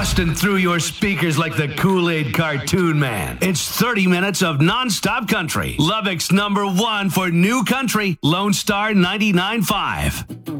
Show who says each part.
Speaker 1: busting through your speakers like the Kool-Aid cartoon man. It's 30 minutes of non-stop country. Lubbock's #1 for new country, Lone Star 99.5.